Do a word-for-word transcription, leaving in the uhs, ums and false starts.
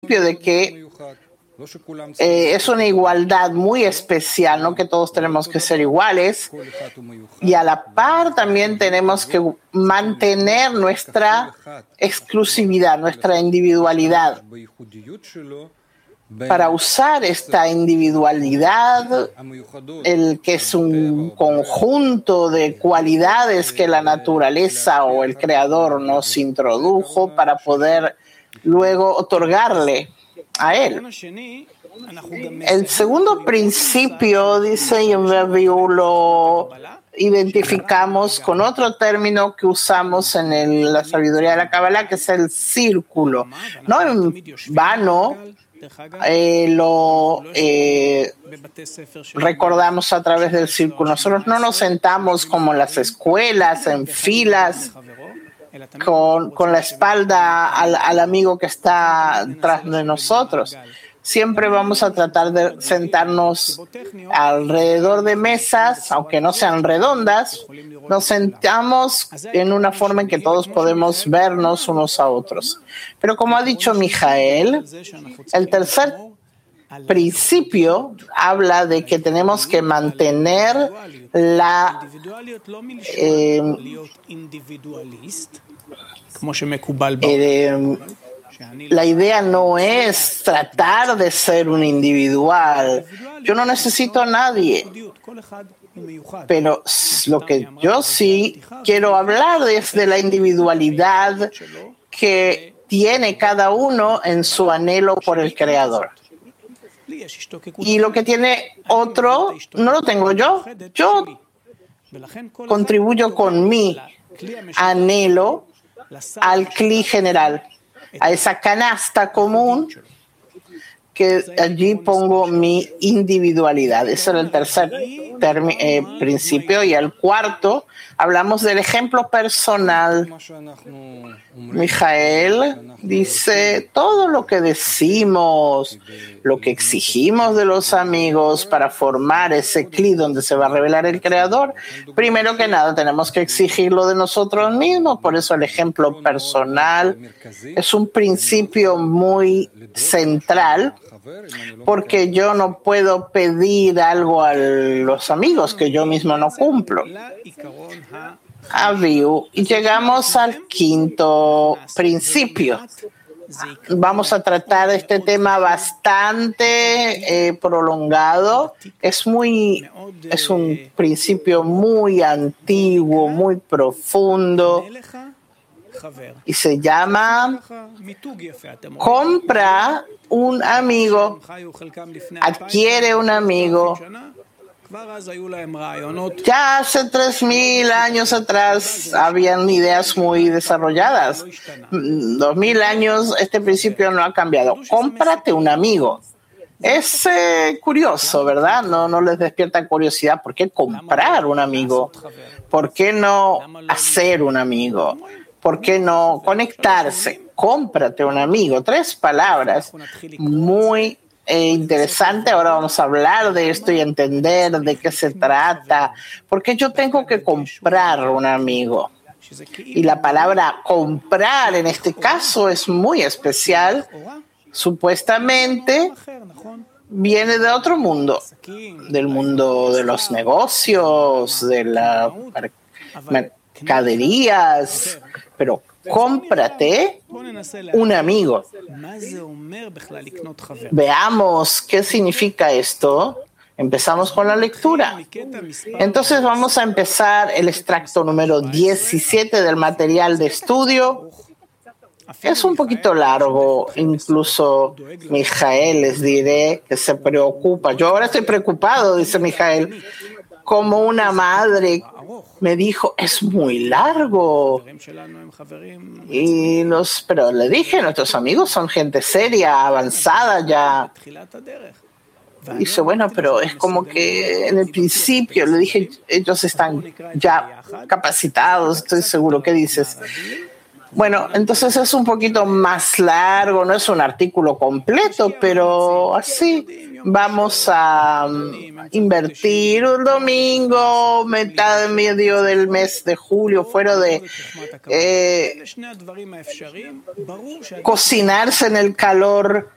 principio de que eh, es una igualdad muy especial, no que todos tenemos que ser iguales, y a la par también tenemos que mantener nuestra exclusividad, nuestra individualidad. Para usar esta individualidad, el que es un conjunto de cualidades que la naturaleza o el creador nos introdujo para poder luego otorgarle a él. El segundo principio, dice Yevaviu, lo identificamos con otro término que usamos en el, la sabiduría de la Kabbalah, que es el círculo. No en vano eh, lo eh, recordamos a través del círculo. Nosotros no nos sentamos como en las escuelas, en filas, con, con la espalda al, al amigo que está tras de nosotros. Siempre vamos a tratar de sentarnos alrededor de mesas, aunque no sean redondas, nos sentamos en una forma en que todos podemos vernos unos a otros. Pero como ha dicho Mijael, el tercer principio habla de que tenemos que mantener la eh, eh, la idea no es tratar de ser un individual. Yo no necesito a nadie. Pero lo que yo sí quiero hablar es de la individualidad que tiene cada uno en su anhelo por el Creador. Y lo que tiene otro, no lo tengo yo. Yo contribuyo con mi anhelo al cli general, a esa canasta común, que allí pongo mi individualidad. Ese era el tercer termi- eh, principio. Y el cuarto, hablamos del ejemplo personal. Mijael dice, todo lo que decimos, lo que exigimos de los amigos para formar ese cli donde se va a revelar el Creador, primero que nada tenemos que exigirlo de nosotros mismos. Por eso el ejemplo personal es un principio muy central, porque yo no puedo pedir algo a los amigos que yo mismo no cumplo. Aviu, y llegamos al quinto principio. Vamos a tratar este tema bastante eh, prolongado. Es muy, es un principio muy antiguo, muy profundo, y se llama compra un amigo, adquiere un amigo. Ya hace tres mil años atrás habían ideas muy desarrolladas. Dos mil años este principio no ha cambiado. Cómprate un amigo. Es eh, curioso, ¿verdad? No, no les despierta curiosidad. ¿Por qué comprar un amigo? ¿Por qué no hacer un amigo? ¿Por qué no conectarse? Cómprate un amigo. Tres palabras muy eh, interesantes. Ahora vamos a hablar de esto y entender de qué se trata. ¿Por qué yo tengo que comprar un amigo? Y la palabra comprar en este caso es muy especial. Supuestamente viene de otro mundo, del mundo de los negocios, de las mercaderías, pero cómprate un amigo. Veamos qué significa esto. Empezamos con la lectura. Entonces vamos a empezar el extracto número diecisiete del material de estudio. Es un poquito largo, incluso Mijael, les diré que se preocupa. Yo ahora estoy preocupado, dice Mijael, como una madre me dijo, es muy largo. Y los, pero le dije, nuestros amigos son gente seria, avanzada ya. Dice, bueno, pero es como que en el principio, le dije, ellos están ya capacitados, estoy seguro. ¿Qué dices? Bueno, entonces es un poquito más largo, no es un artículo completo, pero así vamos a invertir un domingo, mitad de medio del mes de julio, fuera de eh, cocinarse en el calor